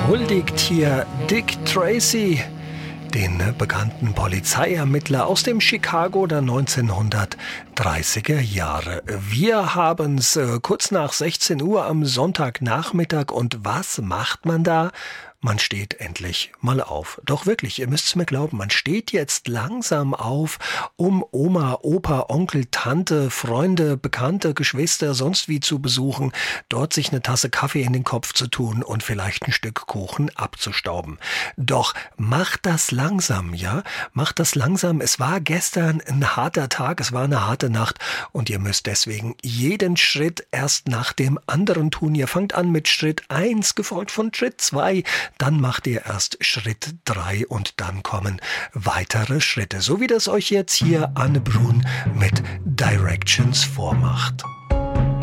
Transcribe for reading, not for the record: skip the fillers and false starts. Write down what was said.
huldigt hier Dick Tracy, den bekannten Polizeiermittler aus dem Chicago der 1930er Jahre. Wir haben's kurz nach 16 Uhr am Sonntagnachmittag und was macht man da? Man steht endlich mal auf. Doch wirklich, ihr müsst's mir glauben, man steht jetzt langsam auf, um Oma, Opa, Onkel, Tante, Freunde, Bekannte, Geschwister, sonst wie zu besuchen, dort sich eine Tasse Kaffee in den Kopf zu tun und vielleicht ein Stück Kuchen abzustauben. Doch macht das langsam, ja? Macht das langsam. Es war gestern ein harter Tag, es war eine harte Nacht und ihr müsst deswegen jeden Schritt erst nach dem anderen tun. Ihr fangt an mit Schritt 1, gefolgt von Schritt 2, dann macht ihr erst Schritt 3 und dann kommen weitere Schritte. So wie das euch jetzt hier Anne Brun mit Directions vormacht.